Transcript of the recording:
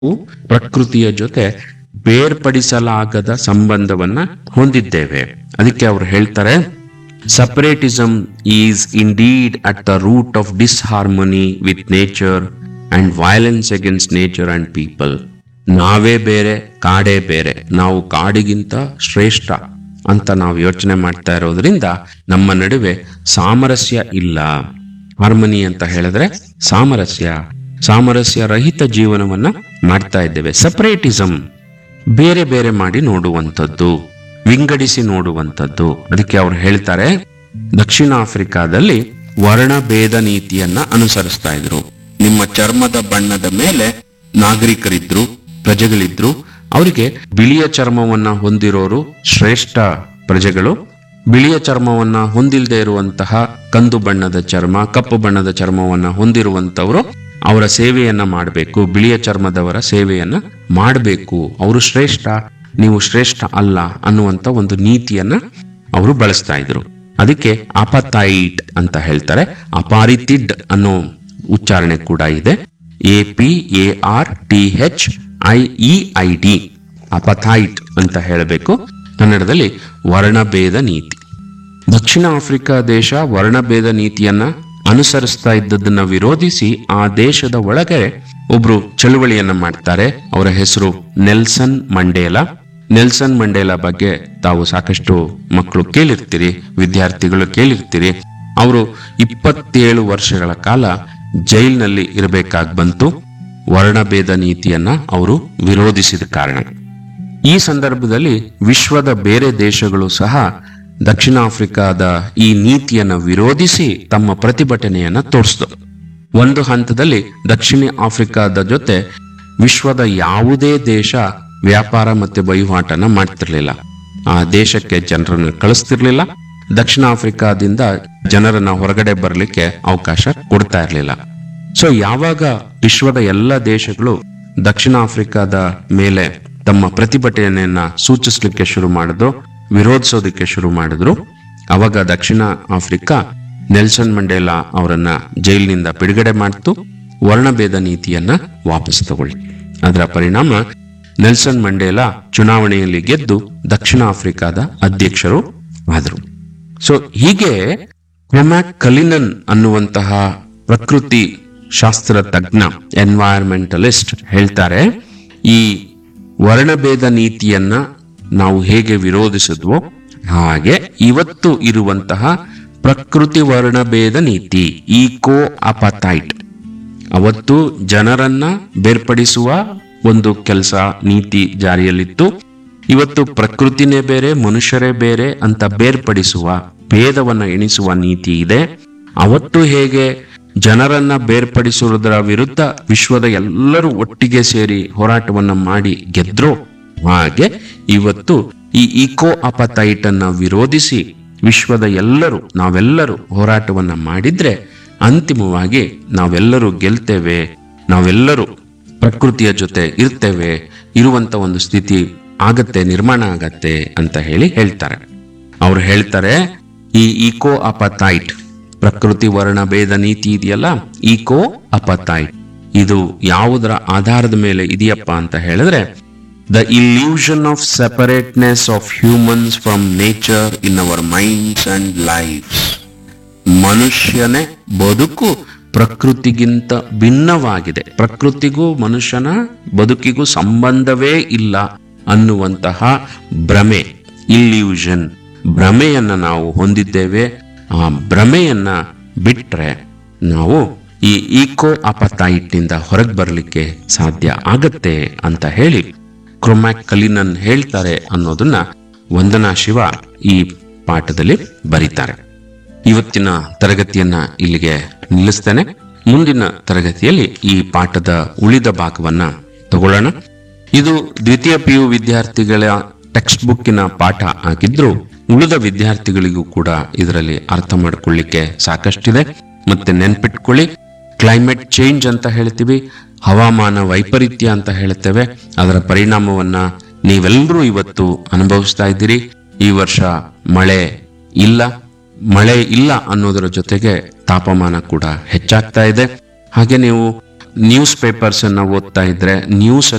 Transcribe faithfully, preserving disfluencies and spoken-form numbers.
ಪ್ರಕೃತಿಯ ಜೊತೆ ಬೇರ್ಪಡಿಸಲಾಗದ ಸಂಬಂಧವನ್ನ ಹೊಂದಿದ್ದೇವೆ. ಅದಕ್ಕೆ ಅವರು ಹೇಳ್ತಾರೆ, separatism is indeed at the root of disharmony with nature and violence against nature and people. ನಾವೇ ಬೇರೆ, ಕಾಡೇ ಬೇರೆ, ನಾವು ಕಾಡಿಗಿಂತ ಶ್ರೇಷ್ಠ ಅಂತ ನಾವು ಯೋಚನೆ ಮಾಡ್ತಾ ಇರೋದ್ರಿಂದ ನಮ್ಮ ನಡುವೆ ಸಾಮರಸ್ಯ ಇಲ್ಲ. ಹಾರ್ಮನಿ ಅಂತ ಹೇಳಿದ್ರೆ ಸಾಮರಸ್ಯ, ಸಾಮರಸ್ಯ ರಹಿತ ಜೀವನವನ್ನ ಮಾಡ್ತಾ ಇದ್ದೇವೆ. ಸಪರೇಟಿಸಮ್ ಬೇರೆ ಬೇರೆ ಮಾಡಿ ನೋಡುವಂಥದ್ದು, ವಿಂಗಡಿಸಿ ನೋಡುವಂಥದ್ದು. ಅದಕ್ಕೆ ಅವ್ರು ಹೇಳ್ತಾರೆ, ದಕ್ಷಿಣ ಆಫ್ರಿಕಾದಲ್ಲಿ ವರ್ಣಭೇದ ನೀತಿಯನ್ನ ಅನುಸರಿಸ್ತಾ ಇದ್ರು. ನಿಮ್ಮ ಚರ್ಮದ ಬಣ್ಣದ ಮೇಲೆ ನಾಗರಿಕರಿದ್ರು, ಪ್ರಜೆಗಳಿದ್ರು. ಅವರಿಗೆ ಬಿಳಿಯ ಚರ್ಮವನ್ನ ಹೊಂದಿರೋರು ಶ್ರೇಷ್ಠ ಪ್ರಜೆಗಳು, ಬಿಳಿಯ ಚರ್ಮವನ್ನ ಹೊಂದಿಲ್ಲದೆ ಇರುವಂತಹ ಕಂದು ಬಣ್ಣದ ಚರ್ಮ, ಕಪ್ಪು ಬಣ್ಣದ ಚರ್ಮವನ್ನ ಹೊಂದಿರುವಂತವರು ಅವರ ಸೇವೆಯನ್ನ ಮಾಡಬೇಕು, ಬಿಳಿಯ ಚರ್ಮದವರ ಸೇವೆಯನ್ನ ಮಾಡಬೇಕು. ಅವರು ಶ್ರೇಷ್ಠ, ನೀವು ಶ್ರೇಷ್ಠ ಅಲ್ಲ ಅನ್ನುವಂತ ಒಂದು ನೀತಿಯನ್ನ ಅವರು ಬಳಸ್ತಾ ಇದ್ರು. ಅದಕ್ಕೆ ಅಪತೈಟ್ ಅಂತ ಹೇಳ್ತಾರೆ. ಅಪಾರಿತಿಡ್ ಅನ್ನೋ ಉಚ್ಚಾರಣೆ ಕೂಡ ಇದೆ. A P A R T H I E I D, apartheid ಅಂತ ಹೇಳಬೇಕು. ಕನ್ನಡದಲ್ಲಿ ವರ್ಣಭೇದ ನೀತಿ. ದಕ್ಷಿಣ ಆಫ್ರಿಕಾ ದೇಶ ವರ್ಣಭೇದ ನೀತಿಯನ್ನ ಅನುಸರಿಸ್ತಾ ಇದ್ದದನ್ನ ವಿರೋಧಿಸಿ ಆ ದೇಶದ ಒಳಗೆ ಒಬ್ರು ಚಳುವಳಿಯನ್ನ ಮಾಡ್ತಾರೆ. ಅವರ ಹೆಸರು ನೆಲ್ಸನ್ ಮಂಡೇಲಾ. ನೆಲ್ಸನ್ ಮಂಡೇಲಾ ಬಗ್ಗೆ ತಾವು ಸಾಕಷ್ಟು ಮಕ್ಕಳು ಕೇಳಿರ್ತೀರಿ, ವಿದ್ಯಾರ್ಥಿಗಳು ಕೇಳಿರ್ತೀರಿ. ಅವರು ಇಪ್ಪತ್ತೇಳು ವರ್ಷಗಳ ಕಾಲ ಜೈಲಿನಲ್ಲಿ ಇರಬೇಕಾಗಿ ಬಂತು, ವರ್ಣಭೇದ ನೀತಿಯನ್ನ ಅವರು ವಿರೋಧಿಸಿದ ಕಾರಣ. ಈ ಸಂದರ್ಭದಲ್ಲಿ ವಿಶ್ವದ ಬೇರೆ ದೇಶಗಳು ಸಹ ದಕ್ಷಿಣ ಆಫ್ರಿಕಾದ ಈ ನೀತಿಯನ್ನ ವಿರೋಧಿಸಿ ತಮ್ಮ ಪ್ರತಿಭಟನೆಯನ್ನ ತೋರಿಸಿತು. ಒಂದು ಹಂತದಲ್ಲಿ ದಕ್ಷಿಣ ಆಫ್ರಿಕಾದ ಜೊತೆ ವಿಶ್ವದ ಯಾವುದೇ ದೇಶ ವ್ಯಾಪಾರ ಮತ್ತೆ ವಹಿವಾಟನ ಮಾಡ್ತಿರ್ಲಿಲ್ಲ. ಆ ದೇಶಕ್ಕೆ ಜನರನ್ನ ಕಳಿಸ್ತಿರ್ಲಿಲ್ಲ. ದಕ್ಷಿಣ ಆಫ್ರಿಕಾದಿಂದ ಜನರನ್ನ ಹೊರಗಡೆ ಬರಲಿಕ್ಕೆ ಅವಕಾಶ ಕೊಡ್ತಾ ಇರಲಿಲ್ಲ. ಸೊ ಯಾವಾಗ ವಿಶ್ವದ ಎಲ್ಲ ದೇಶಗಳು ದಕ್ಷಿಣ ಆಫ್ರಿಕಾದ ಮೇಲೆ ತಮ್ಮ ಪ್ರತಿಭಟನೆಯನ್ನ ಸೂಚಿಸಲಿಕ್ಕೆ ಶುರು ಮಾಡಿದ್ರು, ವಿರೋಧಿಸೋದಕ್ಕೆ ಶುರು ಮಾಡಿದ್ರು, ಅವಾಗ ದಕ್ಷಿಣ ಆಫ್ರಿಕಾ ನೆಲ್ಸನ್ ಮಂಡೇಲಾ ಅವರನ್ನ ಜೈಲಿನಿಂದ ಬಿಡುಗಡೆ ಮಾಡ್ತು, ವರ್ಣಭೇದ ನೀತಿಯನ್ನ ವಾಪಸ್ ತಗೊಳ್ಳಿ. ಅದರ ಪರಿಣಾಮ ನೆಲ್ಸನ್ ಮಂಡೇಲಾ ಚುನಾವಣೆಯಲ್ಲಿ ಗೆದ್ದು ದಕ್ಷಿಣ ಆಫ್ರಿಕಾದ ಅಧ್ಯಕ್ಷರು ಆದರು. ಸೊ ಹೀಗೆ ಕ್ರೊಮ್ಯಾಕ್ ಕಲಿನನ್ ಅನ್ನುವಂತಹ ಪ್ರಕೃತಿ ಶಾಸ್ತ್ರ ತಜ್ಞ, ಎನ್ವೈರನ್ಮೆಂಟಲಿಸ್ಟ್ ಹೇಳ್ತಾರೆ, ಈ ವರ್ಣಭೇದ ನೀತಿಯನ್ನ ನಾವು ಹೇಗೆ ವಿರೋಧಿಸಿದ್ವೋ ಹಾಗೆ ಇವತ್ತು ಇರುವಂತಹ ಪ್ರಕೃತಿ ವರ್ಣಭೇದ ನೀತಿ, ಈಕೋ ಅಪಥೈಟ್, ಅವತ್ತು ಜನರನ್ನ ಬೇರ್ಪಡಿಸುವ ಒಂದು ಕೆಲಸ ನೀತಿ ಜಾರಿಯಲ್ಲಿತ್ತು. ಇವತ್ತು ಪ್ರಕೃತಿನೇ ಬೇರೆ, ಮನುಷ್ಯರೇ ಬೇರೆ ಅಂತ ಬೇರ್ಪಡಿಸುವ, ಭೇದವನ್ನ ಎಣಿಸುವ ನೀತಿ ಇದೆ. ಅವತ್ತು ಹೇಗೆ ಜನರನ್ನ ಬೇರ್ಪಡಿಸುವುದರ ವಿರುದ್ಧ ವಿಶ್ವದ ಎಲ್ಲರೂ ಒಟ್ಟಿಗೆ ಸೇರಿ ಹೋರಾಟವನ್ನ ಮಾಡಿ ಗೆದ್ರೋ, ಹಾಗೆ ಇವತ್ತು ಈ ಈಕೋ ಅಪಥೈಟ್ ಅನ್ನ ವಿರೋಧಿಸಿ ವಿಶ್ವದ ಎಲ್ಲರೂ, ನಾವೆಲ್ಲರೂ ಹೋರಾಟವನ್ನ ಮಾಡಿದ್ರೆ ಅಂತಿಮವಾಗಿ ನಾವೆಲ್ಲರೂ ಗೆಲ್ತೇವೆ, ನಾವೆಲ್ಲರೂ ಪ್ರಕೃತಿಯ ಜೊತೆ ಇರ್ತೇವೆ, ಇರುವಂತ ಒಂದು ಸ್ಥಿತಿ ಆಗತ್ತೆ, ನಿರ್ಮಾಣ ಆಗತ್ತೆ ಅಂತ ಹೇಳಿ ಹೇಳ್ತಾರೆ. ಅವ್ರು ಹೇಳ್ತಾರೆ, ಈ ಈಕೋ ಅಪಥೈಟ್, ಪ್ರಕೃತಿ ವರ್ಣಭೇದ ನೀತಿ ಇದೆಯಲ್ಲ, ಈಕೋ ಅಪಥೈಟ್, ಇದು ಯಾವುದರ ಆಧಾರದ ಮೇಲೆ ಇದೆಯಪ್ಪ ಅಂತ ಹೇಳಿದ್ರೆ, the illusion of ಸೆಪರೇಟ್ನೆಸ್ of humans from nature in our minds and lives. ಮನುಷ್ಯನೇ ಬದುಕು ಪ್ರಕೃತಿಗಿಂತ ಭಿನ್ನವಾಗಿದೆ, ಪ್ರಕೃತಿಗೂ ಮನುಷ್ಯನ ಬದುಕಿಗೂ ಸಂಬಂಧವೇ ಇಲ್ಲ ಅನ್ನುವಂತಹ ಭ್ರಮೆ, ಇಲ್ಯೂಷನ್, ಭ್ರಮೆಯನ್ನ ನಾವು ಹೊಂದಿದ್ದೇವೆ. ಆ ಭ್ರಮೆಯನ್ನ ಬಿಟ್ರೆ ನಾವು ಈ ಈಕೋ ಅಪಥೈಟ್ ನಿಂದ ಹೊರಗೆ ಬರಲಿಕ್ಕೆ ಸಾಧ್ಯ ಆಗತ್ತೆ ಅಂತ ಹೇಳಿ ಕ್ರೊಮ್ಯಾಕ್ ಕಲಿನನ್ ಹೇಳ್ತಾರೆ ಅನ್ನೋದನ್ನ ವಂದನಾ ಶಿವ ಈ ಪಾಠದಲ್ಲಿ ಬರೀತಾರೆ. ಇವತ್ತಿನ ತರಗತಿಯನ್ನ ಇಲ್ಲಿಗೆ ನಿಲ್ಲಿಸ್ತೇನೆ. ಮುಂದಿನ ತರಗತಿಯಲ್ಲಿ ಈ ಪಾಠದ ಉಳಿದ ಭಾಗವನ್ನ ತಗೊಳ್ಳೋಣ. ಇದು ದ್ವಿತೀಯ ಪಿ ಯು ವಿದ್ಯಾರ್ಥಿಗಳ ಟೆಕ್ಸ್ಟ್ ಬುಕ್ಕಿನ ಪಾಠ ಆಗಿದ್ರು ಉಳಿದ ವಿದ್ಯಾರ್ಥಿಗಳಿಗೂ ಕೂಡ ಇದರಲ್ಲಿ ಅರ್ಥ ಮಾಡ್ಕೊಳ್ಳಿಕ್ಕೆ ಸಾಕಷ್ಟಿದೆ. ಮತ್ತೆ ನೆನ್ಪಿಟ್ಕೊಳ್ಳಿ, ಕ್ಲೈಮೇಟ್ ಚೇಂಜ್ ಅಂತ ಹೇಳ್ತೀವಿ, ಹವಾಮಾನ ವೈಪರೀತ್ಯ ಅಂತ ಹೇಳ್ತೇವೆ. ಅದರ ಪರಿಣಾಮವನ್ನ ನೀವೆಲ್ಲರೂ ಇವತ್ತು ಅನುಭವಿಸ್ತಾ ಇದ್ದೀರಿ. ಈ ವರ್ಷ ಮಳೆ ಇಲ್ಲ, ಮಳೆ ಇಲ್ಲ ಅನ್ನೋದರ ಜೊತೆಗೆ ತಾಪಮಾನ ಕೂಡ ಹೆಚ್ಚಾಗ್ತಾ ಇದೆ. ಹಾಗೆ ನೀವು ನ್ಯೂಸ್ ಪೇಪರ್ಸ್ ಅನ್ನ ಓದ್ತಾ ಇದ್ರೆ ನ್ಯೂಸ್